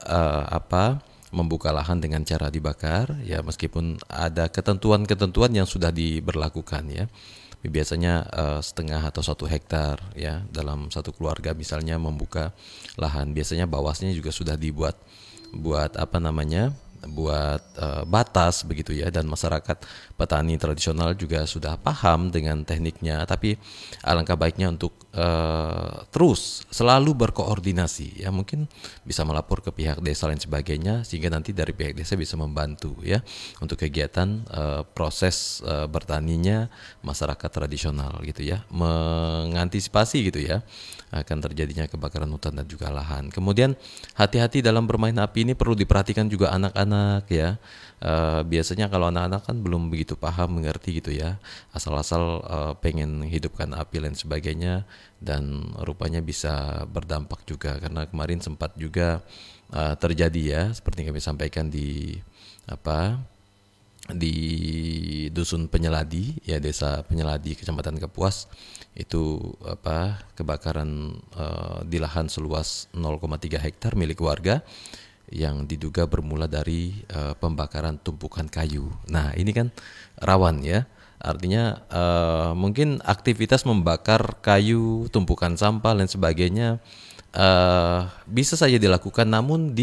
membuka lahan dengan cara dibakar ya, meskipun ada ketentuan-ketentuan yang sudah diberlakukan ya. Biasanya setengah atau 1 hektar ya dalam satu keluarga misalnya membuka lahan. Biasanya bawahnya juga sudah dibuat buat batas begitu ya, dan masyarakat petani tradisional juga sudah paham dengan tekniknya, tapi alangkah baiknya untuk terus selalu berkoordinasi ya, mungkin bisa melapor ke pihak desa dan sebagainya, sehingga nanti dari pihak desa bisa membantu ya untuk kegiatan proses bertaninya masyarakat tradisional gitu ya, mengantisipasi gitu ya akan terjadinya kebakaran hutan dan juga lahan. Kemudian hati-hati dalam bermain api ini perlu diperhatikan juga anak-anak ya. Biasanya kalau anak-anak kan belum begitu paham mengerti gitu ya, asal-asal pengen hidupkan api dan sebagainya, dan rupanya bisa berdampak juga, karena kemarin sempat juga terjadi ya seperti yang kami sampaikan di dusun Penyeladi ya, desa Penyeladi kecamatan Kapuas, itu kebakaran di lahan seluas 0,3 hektar milik warga yang diduga bermula dari pembakaran tumpukan kayu. Nah ini kan rawan ya, artinya mungkin aktivitas membakar kayu, tumpukan sampah dan sebagainya bisa saja dilakukan, namun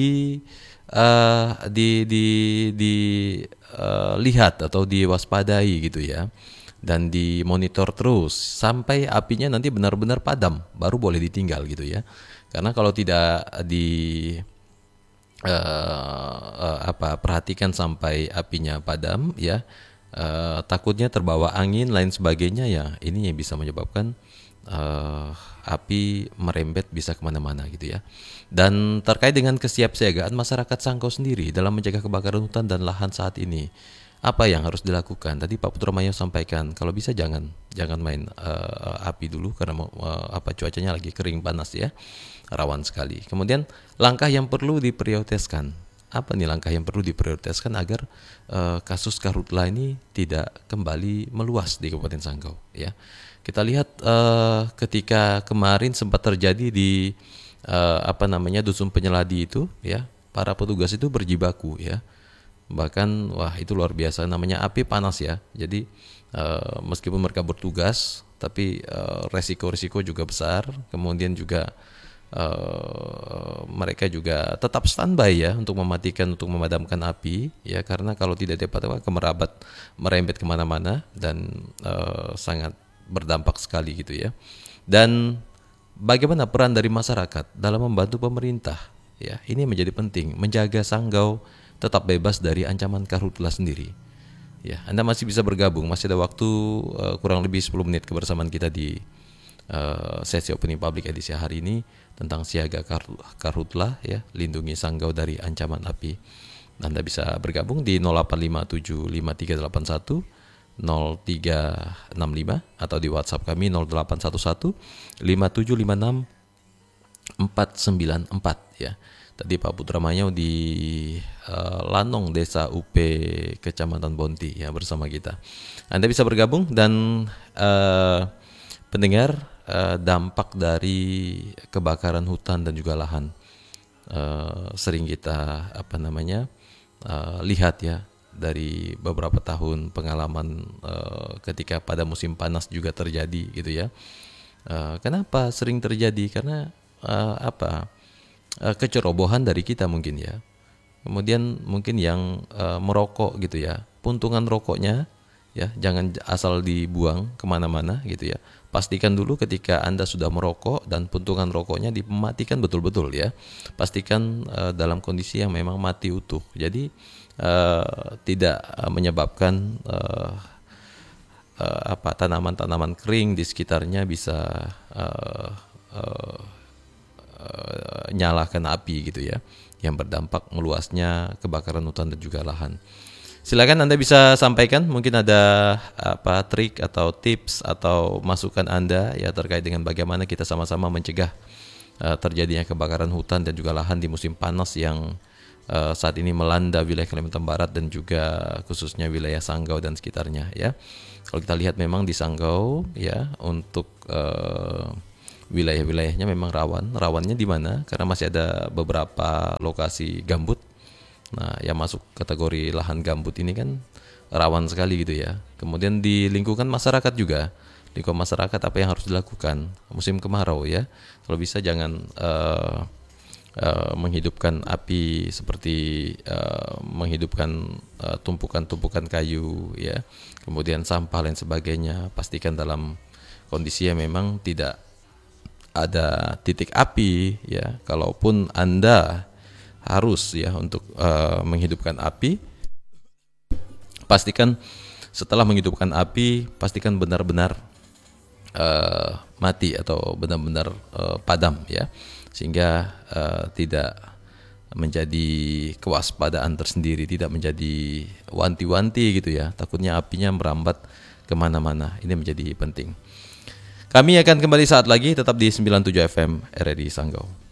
lihat atau diwaspadai gitu ya, dan dimonitor terus sampai apinya nanti benar-benar padam, baru boleh ditinggal gitu ya. Karena kalau tidak perhatikan sampai apinya padam ya, takutnya terbawa angin lain sebagainya ya, ini yang bisa menyebabkan api merembet bisa kemana-mana gitu ya. Dan terkait dengan kesiapsiagaan masyarakat Sanggau sendiri dalam mencegah kebakaran hutan dan lahan saat ini, apa yang harus dilakukan? Tadi Pak Putramayo sampaikan kalau bisa jangan main api dulu, karena cuacanya lagi kering panas ya, rawan sekali. Kemudian langkah yang perlu diprioritaskan, apa nih langkah yang perlu diprioritaskan agar kasus karhutla ini tidak kembali meluas di Kabupaten Sanggau ya. Kita lihat ketika kemarin sempat terjadi di dusun Penyeladi itu ya, para petugas itu berjibaku ya. Bahkan wah itu luar biasa, namanya api panas ya. Jadi meskipun mereka bertugas, tapi resiko-resiko juga besar. Kemudian juga mereka juga tetap standby ya untuk memadamkan api ya, karena kalau tidak dapat akan merembet kemana-mana dan sangat berdampak sekali gitu ya. Dan bagaimana peran dari masyarakat dalam membantu pemerintah ya, ini menjadi penting menjaga Sanggau tetap bebas dari ancaman karhutla sendiri ya. Anda masih bisa bergabung, masih ada waktu kurang lebih 10 menit kebersamaan kita di sesi opening public edisi hari ini tentang siaga karhutla ya, lindungi Sanggau dari ancaman api. Anda bisa bergabung di 08575381 0365 atau di WhatsApp kami 0811 5756 494 ya. Tadi Pak Putramayo di Lanong Desa UP Kecamatan Bonti ya bersama kita. Anda bisa bergabung dan pendengar, dampak dari kebakaran hutan dan juga lahan sering kita lihat ya dari beberapa tahun pengalaman ketika pada musim panas juga terjadi gitu ya. Kenapa sering terjadi? Karena kecerobohan dari kita mungkin ya. Kemudian mungkin yang merokok gitu ya, puntungan rokoknya ya jangan asal dibuang kemana-mana gitu ya. Pastikan dulu ketika Anda sudah merokok dan puntungan rokoknya dimatikan betul-betul ya. Pastikan dalam kondisi yang memang mati utuh. Jadi tidak menyebabkan tanaman-tanaman kering di sekitarnya bisa nyalakan api gitu ya, yang berdampak meluasnya kebakaran hutan dan juga lahan. Silakan Anda bisa sampaikan, mungkin ada trik atau tips atau masukan Anda ya terkait dengan bagaimana kita sama-sama mencegah terjadinya kebakaran hutan dan juga lahan di musim panas yang saat ini melanda wilayah Kalimantan Barat dan juga khususnya wilayah Sanggau dan sekitarnya ya. Kalau kita lihat memang di Sanggau ya, untuk wilayah-wilayahnya memang rawan. Rawannya di mana? Karena masih ada beberapa lokasi gambut. Nah, yang masuk kategori lahan gambut ini kan rawan sekali gitu ya. Kemudian di lingkungan masyarakat juga, lingkungan masyarakat apa yang harus dilakukan musim kemarau ya. Kalau bisa jangan menghidupkan api seperti menghidupkan tumpukan-tumpukan kayu ya, kemudian sampah dan sebagainya. Pastikan dalam kondisi yang memang tidak ada titik api ya. Kalaupun Anda harus ya untuk menghidupkan api, pastikan setelah menghidupkan api pastikan benar-benar mati atau benar-benar padam ya, sehingga tidak menjadi kewaspadaan tersendiri, tidak menjadi wanti-wanti gitu ya, takutnya apinya merambat kemana-mana. Ini menjadi penting. Kami akan kembali saat lagi, tetap di 97 FM RRI Sanggau.